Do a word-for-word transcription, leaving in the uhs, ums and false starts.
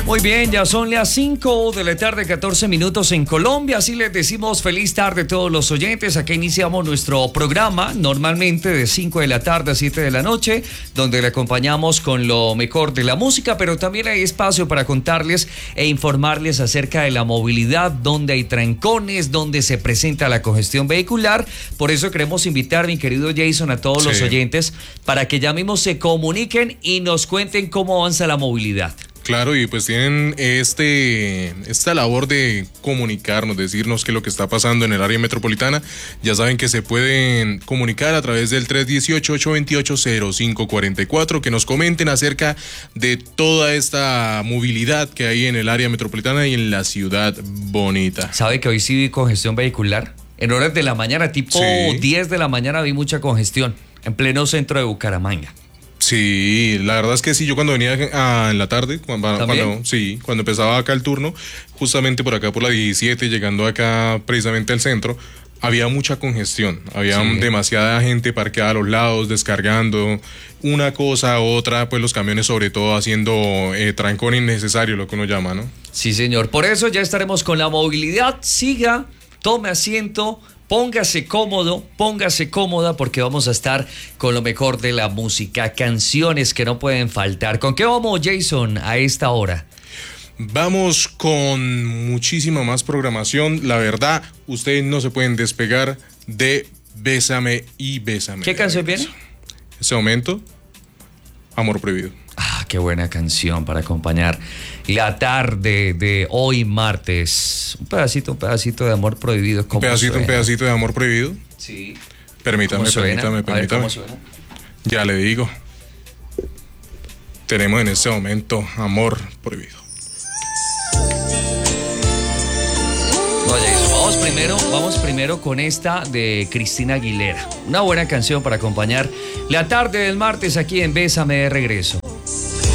Muy bien, ya son las cinco de la tarde, catorce minutos en Colombia. Así les decimos feliz tarde a todos los oyentes. Aquí iniciamos nuestro programa, normalmente de cinco de la tarde a siete de la noche, donde le acompañamos con lo mejor de la música, pero también hay espacio para contarles e informarles acerca de la movilidad, donde hay trancones, donde se presenta la congestión vehicular. Por eso queremos invitar, mi querido Jason, a todos sí. los oyentes para que ya mismo se comuniquen y nos cuenten cómo avanza la movilidad. Claro, y pues tienen este esta labor de comunicarnos, decirnos qué es lo que está pasando en el área metropolitana. Ya saben que se pueden comunicar a través del tres uno ocho, ocho dos ocho, cero cinco cuatro cuatro, que nos comenten acerca de toda esta movilidad que hay en el área metropolitana y en la ciudad bonita. ¿Sabe que hoy sí vi congestión vehicular? En horas de la mañana, tipo sí. diez de la mañana, vi mucha congestión en pleno centro de Bucaramanga. Sí, la verdad es que sí, yo cuando venía a, en la tarde, cuando, cuando, sí, cuando empezaba acá el turno, justamente por acá por la diecisiete, llegando acá precisamente al centro, había mucha congestión, había sí. demasiada gente parqueada a los lados, descargando una cosa u otra, pues los camiones sobre todo haciendo eh, trancón innecesario, lo que uno llama, ¿no? Sí, señor, por eso ya estaremos con la movilidad. Siga, tome asiento, póngase cómodo, póngase cómoda, porque vamos a estar con lo mejor de la música, canciones que no pueden faltar. ¿Con qué vamos, Jason, a esta hora? Vamos con muchísima más programación. La verdad, ustedes no se pueden despegar de Bésame y Bésame. ¿Qué canción viene? En este momento, Amor Prohibido. Ah, qué buena canción para acompañar la tarde de hoy martes. Un pedacito, un pedacito de Amor Prohibido. Un pedacito, suena? un pedacito de Amor Prohibido. Sí. Permítame, permítame, permítame. Ya le digo. Tenemos en este momento Amor Prohibido. Oye, vamos primero, vamos primero con esta de Cristina Aguilera. Una buena canción para acompañar la tarde del martes aquí en Bésame de regreso.